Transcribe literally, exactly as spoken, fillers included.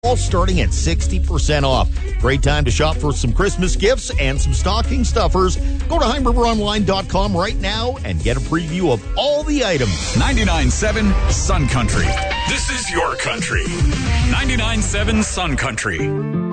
all starting at sixty percent off. Great time to shop for some Christmas gifts and some stocking stuffers. Go to Heim River Online dot com right now and get a preview of all the items. ninety-nine point seven Sun Country. This is your country. ninety-nine point seven Sun Country.